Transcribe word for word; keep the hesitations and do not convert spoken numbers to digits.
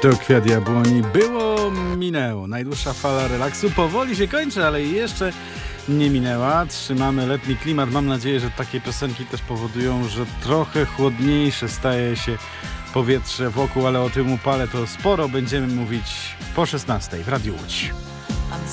To kwiat jabłoni było, minęło. Najdłuższa fala relaksu powoli się kończy, ale jeszcze nie minęła. Trzymamy letni klimat. Mam nadzieję, że takie piosenki też powodują, że trochę chłodniejsze staje się powietrze wokół, ale o tym upale to sporo będziemy mówić po szesnastej w Radiu Łódź.